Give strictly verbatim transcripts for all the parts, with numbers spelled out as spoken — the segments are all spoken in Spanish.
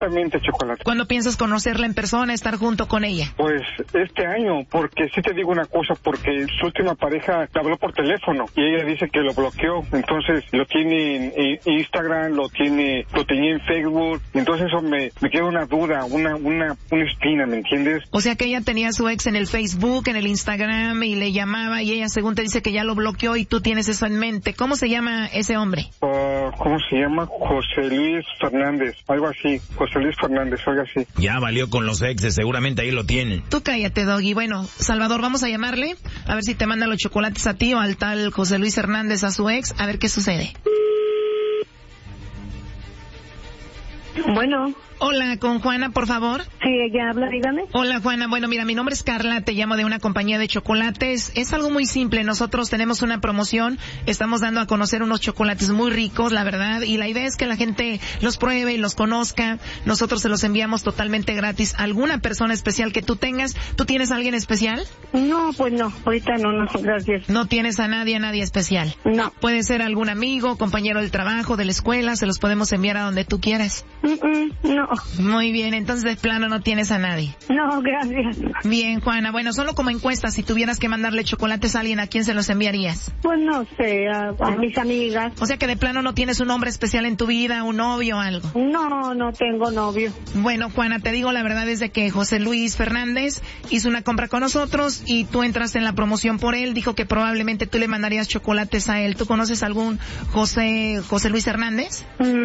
Exactamente, Chocolate. ¿Cuándo piensas conocerla en persona, estar junto con ella? Pues este año, porque sí te digo una cosa, porque su última pareja le habló por teléfono y ella dice que lo bloqueó, entonces lo tiene en Instagram, lo tiene, lo tenía en Facebook, entonces eso me, me queda una duda, una, una, una espina, ¿me entiendes? O sea que ella tenía a su ex en el Facebook, en el Instagram y le llamaba y ella según te dice que ya lo bloqueó y tú tienes eso en mente. ¿Cómo se llama ese hombre? Uh, ¿Cómo se llama? José Luis Fernández, algo así, José Luis Fernández, algo así. Ya valió con los exes, seguramente ahí lo tienen. Tú cállate, Doggy. Bueno, Salvador, vamos a llamarle, a ver si te manda los chocolates a ti o al tal José Luis Hernández a su ex, a ver qué sucede. Bueno. Hola, con Juana, por favor. Sí, ella habla, dígame. Hola, Juana. Bueno, mira, mi nombre es Carla, te llamo de una compañía de chocolates. Es algo muy simple. Nosotros tenemos una promoción, estamos dando a conocer unos chocolates muy ricos, la verdad, y la idea es que la gente los pruebe y los conozca. Nosotros se los enviamos totalmente gratis a alguna persona especial que tú tengas. ¿Tú tienes a alguien especial? No, pues no, ahorita no, no, gracias. ¿No tienes a nadie, a nadie especial? No. Puede ser algún amigo, compañero del trabajo, de la escuela, se los podemos enviar a donde tú quieras. Mm-mm, no. Muy bien, entonces de plano no tienes a nadie. No, gracias. Bien, Juana, bueno, solo como encuesta, si tuvieras que mandarle chocolates a alguien, ¿a quién se los enviarías? Pues no sé, a, a mis amigas. O sea que de plano no tienes un hombre especial en tu vida, un novio o algo. No, no tengo novio. Bueno, Juana, te digo la verdad es de que José Luis Fernández hizo una compra con nosotros y tú entraste en la promoción por él, dijo que probablemente tú le mandarías chocolates a él. ¿Tú conoces algún José José Luis Hernández?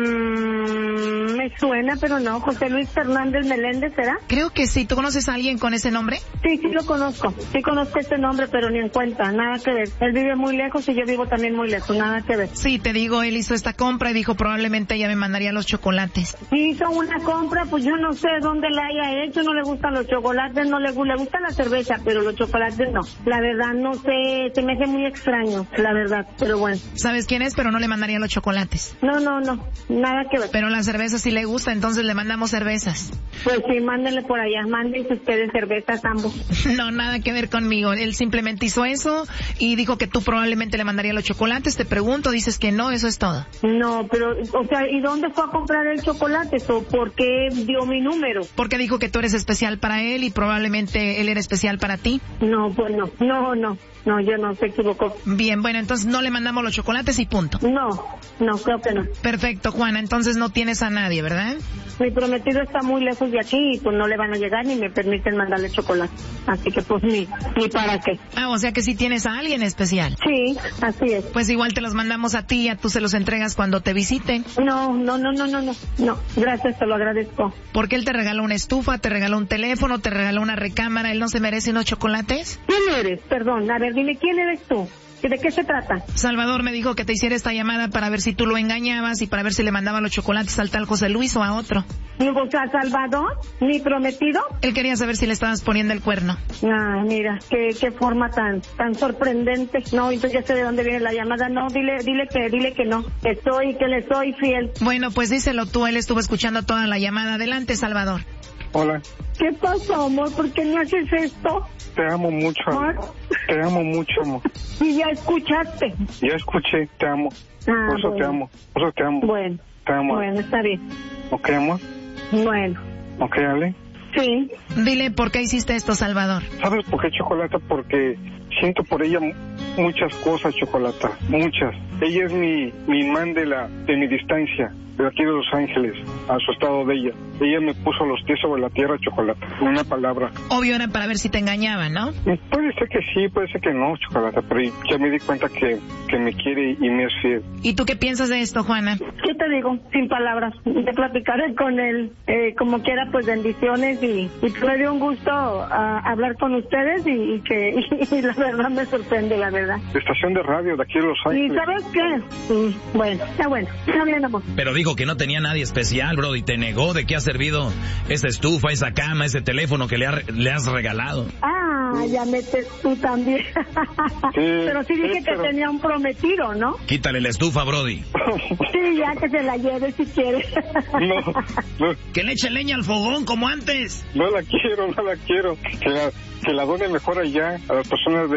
Mm, me suena, pero no, José Luis Fernández Meléndez, ¿será? Creo que sí. ¿Tú conoces a alguien con ese nombre? Sí, sí lo conozco. Sí conozco este nombre, pero ni en cuenta. Nada que ver. Él vive muy lejos y yo vivo también muy lejos. Nada que ver. Sí, te digo, él hizo esta compra y dijo probablemente ella me mandaría los chocolates. Si hizo una compra, pues yo no sé dónde la haya hecho. No le gustan los chocolates, no le, le gusta la cerveza, pero los chocolates no. La verdad, no sé. Se me hace muy extraño, la verdad. Pero bueno. ¿Sabes quién es? Pero no le mandaría los chocolates. No, no, no. Nada que ver. Pero la cerveza sí le gusta, entonces le mandamos cervezas. Pues sí, mándenle por allá, mándense ustedes cervezas ambos. No, nada que ver conmigo. Él simplemente hizo eso y dijo que tú probablemente le mandarías los chocolates. Te pregunto, dices que no, eso es todo. No, pero, o sea, ¿y dónde fue a comprar el chocolate? ¿O por qué dio mi número? Porque dijo que tú eres especial para él y probablemente él era especial para ti. No, pues no, no, no. No, yo no, se equivocó. Bien, bueno, entonces no le mandamos los chocolates y punto. No, no, creo que no. Perfecto, Juana, entonces no tienes a nadie, ¿verdad? Mi prometido está muy lejos de aquí y pues no le van a llegar ni me permiten mandarle chocolate. Así que pues ni, ni para qué. Ah, o sea que sí tienes a alguien especial. Sí, así es. Pues igual te los mandamos a ti, ya tú se los entregas cuando te visiten. No, no, no, no, no, no. No, gracias, te lo agradezco. Porque él te regaló una estufa, te regaló un teléfono, te regaló una recámara, ¿él no se merece unos chocolates? ¿Quién eres? Perdón, a ver, dime, ¿quién eres tú? ¿De qué se trata? Salvador me dijo que te hiciera esta llamada para ver si tú lo engañabas y para ver si le mandaba los chocolates al tal José Luis o a otro. O sea, Salvador, mi prometido. Él quería saber si le estabas poniendo el cuerno. Ah, mira, qué, qué forma tan, tan sorprendente. No, entonces ya sé de dónde viene la llamada. No, dile, dile que, dile que no. Que soy, que le soy fiel. Bueno, pues díselo tú, él estuvo escuchando toda la llamada. Adelante, Salvador. Hola. ¿Qué pasó, amor? ¿Por qué no haces esto? Te amo mucho, amor. Te amo mucho, amor. Y ya escuchaste. Ya escuché, te amo. Ah, por eso bueno. te amo, por eso te amo. Bueno. Te amo. Bueno, está bien. ¿Ok, amor? Bueno. ¿Ok, Ale? Sí. Dile por qué hiciste esto, Salvador. ¿Sabes por qué, Chocolata? Porque siento por ella muchas cosas, Chocolata, muchas. Ella es mi, mi imán de la, de mi distancia, de aquí de Los Ángeles, a su estado de ella. Ella me puso los pies sobre la tierra, Chocolata, en una palabra. Obvio era para ver si te engañaba, ¿no? Puede ser que sí, puede ser que no, Chocolata, pero ya me di cuenta que, que me quiere y me es fiel. ¿Y tú qué piensas de esto, Juana? ¿Qué te digo? Sin palabras. Te platicaré con él. Eh, como quiera, pues bendiciones y, y me dio un gusto uh, hablar con ustedes y, y que y, y la verdad me sorprende, la verdad. Estación de radio de aquí de Los Ángeles. ¿Y sabes qué? Mm, bueno, está bueno. Está bien, amor. Pero dijo que no tenía nadie especial, bro, y te negó. ¿De qué ha servido esa estufa, esa cama, ese teléfono que le, ha, le has regalado? Ah, ya metes tú también. Sí, pero sí dije sí, pero... que tenía un prometido, ¿no? Quítale la estufa, Brody. Sí, ya que se la lleve si quiere. No, no. Que le eche leña al fogón como antes. No la quiero, no la quiero. Que la, que la done mejor allá a las personas de,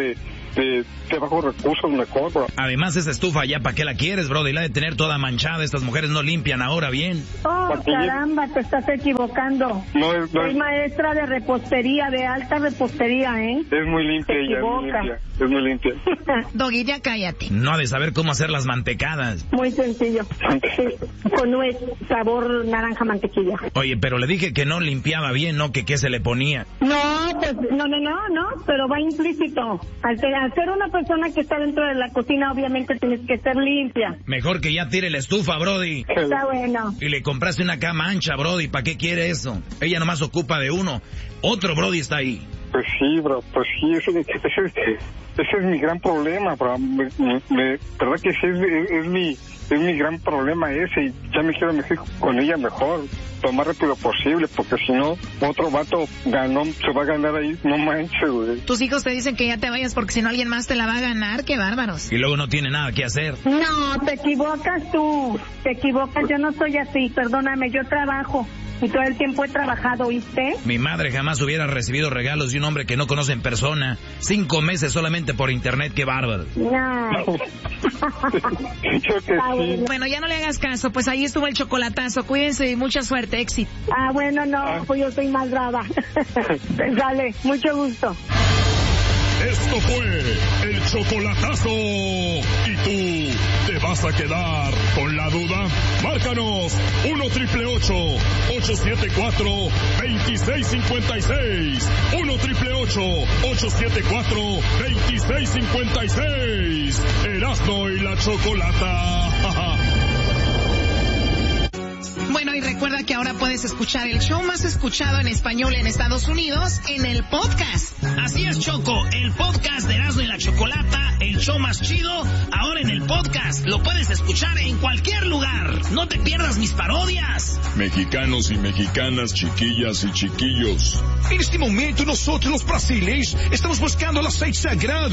de, de bajos recursos mejor, bro. Además, esa estufa ya, ¿para qué la quieres, Brody? La de tener toda manchada. Estas mujeres no limpian ahora bien. Oh, caramba, te estás equivocando. No es, no Soy es, maestra de repostería, de alta repostería, ¿eh? es muy limpia Te ella, es muy equivocas. limpia. Es muy limpia. Doggy, ya cállate. No ha de saber cómo hacer las mantecadas. Muy sencillo. Sí, con nuez, sabor naranja mantequilla. Oye, pero le dije que no limpiaba bien, ¿no? Que qué se le ponía. No, pues no, no, no, no, pero va implícito. Al ser, al ser una persona que está dentro de la cocina, obviamente tienes que ser limpia. Mejor que ya tire la estufa, Brody. Está bueno. Y le compraste una cama ancha, Brody. ¿Para qué quiere eso? Ella nomás ocupa de uno. Otro Brody está ahí. Pues sí, bro, pues sí, ese, ese, ese, ese es mi gran problema, bro. Me, me, me- verdad que sí, es, es, es mi es mi gran problema ese, y ya me quiero meter con ella mejor, lo más rápido posible, porque si no, otro vato ganó, se va a ganar ahí, no manches, güey. Tus hijos te dicen que ya te vayas porque si no alguien más te la va a ganar. ¡Qué bárbaros! Y luego no tiene nada que hacer. No, te equivocas tú. Te equivocas, yo no soy así, perdóname, yo trabajo. Y todo el tiempo he trabajado, ¿oíste? Mi madre jamás hubiera recibido regalos de un hombre que no conoce en persona. Cinco meses solamente por internet, qué bárbaro. No. Yo que Ah, sí. bueno. Bueno, ya no le hagas caso, pues ahí estuvo el chocolatazo. Cuídense y mucha suerte, éxito. Ah, bueno, no, pues yo soy más brava. Dale, mucho gusto. Esto fue el chocolatazo. ¿Y tú te vas a quedar con la duda? Márcanos uno triple ocho, ocho siete cuatro, dos seis cinco seis. uno triple ocho, ocho siete cuatro, dos seis cinco seis. Erasmo y la Chocolata. Bueno, y recuerda que ahora puedes escuchar el show más escuchado en español en Estados Unidos en el podcast. Así es, Choco, el podcast de Erasmo y la Chocolata, el show más chido, ahora en el podcast. Lo puedes escuchar en cualquier lugar. No te pierdas mis parodias. Mexicanos y mexicanas, chiquillas y chiquillos. En este momento nosotros los brasileños estamos buscando el aceite sagrado.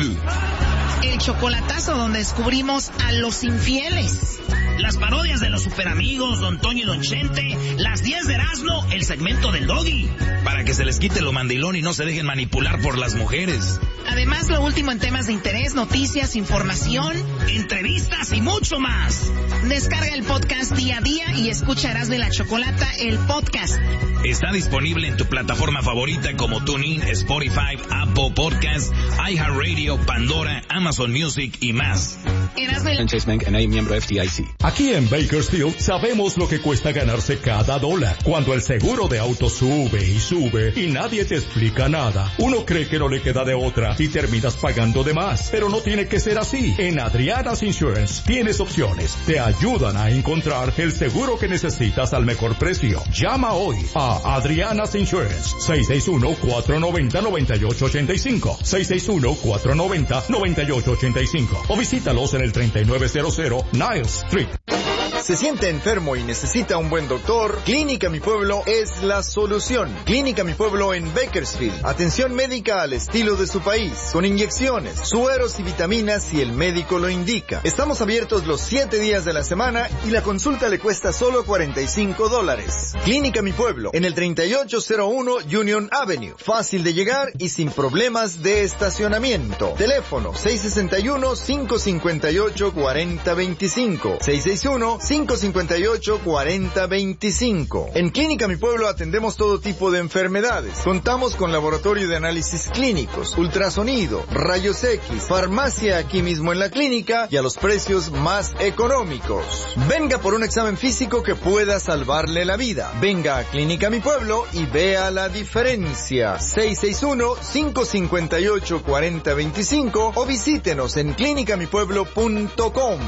El chocolatazo donde descubrimos a los infieles. Las parodias de los superamigos, Don Toño y Don Chente, las diez de Erasmo, el segmento del Doggy. Para que se les quite lo mandilón y no se dejen manipular por las mujeres. Además, lo último en temas de interés, noticias, información. Entrevistas y mucho más. Descarga el podcast día a día y escucha Erasmo y la Chocolata, el podcast. Está disponible en tu plataforma favorita como TuneIn, Spotify, Apple Podcasts, iHeartRadio, Pandora, Amazon Music y más. Erasmo y la... Chase Bank N A miembro F D I C. Aquí en Bakersfield sabemos lo que cuesta ganarse cada dólar. Cuando el seguro de auto sube y sube y nadie te explica nada, uno cree que no le queda de otra y terminas pagando de más. Pero no tiene que ser así. En Adriana's Insurance tienes opciones. Te ayudan a encontrar el seguro que necesitas al mejor precio. Llama hoy a Adriana's Insurance. seis seis uno, cuatro nueve cero, nueve ocho ocho cinco. seis seis uno, cuatro nueve cero, nueve ocho ocho cinco. O visítalos en el treinta y nueve cero cero Niles Street. ¿Se siente enfermo y necesita un buen doctor? Clínica Mi Pueblo es la solución. Clínica Mi Pueblo en Bakersfield. Atención médica al estilo de su país, con inyecciones, sueros y vitaminas si el médico lo indica. Estamos abiertos los siete días de la semana y la consulta le cuesta solo cuarenta y cinco dólares. Clínica Mi Pueblo en el treinta y ocho cero uno Union Avenue. Fácil de llegar y sin problemas de estacionamiento. Teléfono seis seis uno, cinco cinco ocho, cuatro cero dos cinco. seis seis uno, cinco cinco ocho, cuatro cero dos cinco. En Clínica Mi Pueblo atendemos todo tipo de enfermedades. Contamos con laboratorio de análisis clínicos, ultrasonido, rayos X, farmacia aquí mismo en la clínica y a los precios más económicos. Venga por un examen físico que pueda salvarle la vida. Venga a Clínica Mi Pueblo y vea la diferencia. seis seis uno, cinco cinco ocho, cuatro cero dos cinco o visítenos en clínica mi pueblo punto com.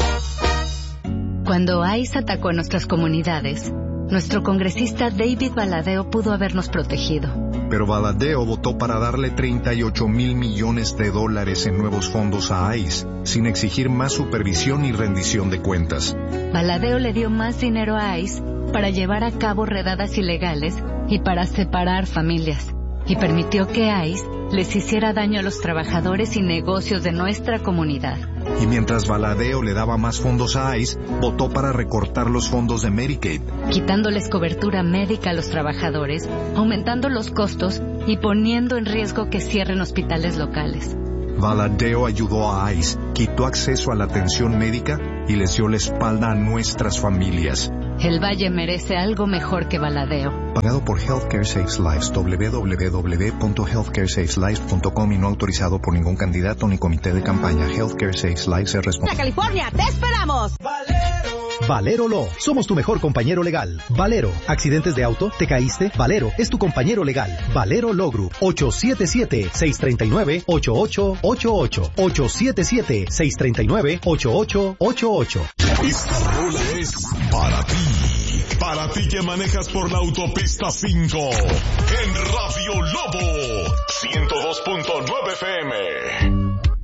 Cuando ICE atacó a nuestras comunidades, nuestro congresista David Valadao pudo habernos protegido. Pero Valadao votó para darle treinta y ocho mil millones de dólares en nuevos fondos a ICE, sin exigir más supervisión y rendición de cuentas. Valadao le dio más dinero a ICE para llevar a cabo redadas ilegales y para separar familias, y permitió que ICE les hiciera daño a los trabajadores y negocios de nuestra comunidad. Y mientras Valadao le daba más fondos a ICE, votó para recortar los fondos de Medicaid, quitándoles cobertura médica a los trabajadores, aumentando los costos y poniendo en riesgo que cierren hospitales locales. Valadeo ayudó a ICE, quitó acceso a la atención médica y les dio la espalda a nuestras familias. El Valle merece algo mejor que Valadeo. Pagado por Healthcare Saves Lives, doble u doble u doble u punto healthcare saves lives punto com y no autorizado por ningún candidato ni comité de campaña. Healthcare Saves Lives es responsable. California, te esperamos. Valero. Valero Law, somos tu mejor compañero legal. Valero, accidentes de auto, te caíste, Valero es tu compañero legal. Valero Law Group, ocho siete siete, seis tres nueve, ocho ocho ocho ocho, ocho siete siete, seis tres nueve, ocho ocho ocho ocho. Esta rola es para ti, para ti que manejas por la autopista cinco, en Radio Lobo, ciento dos punto nueve F M.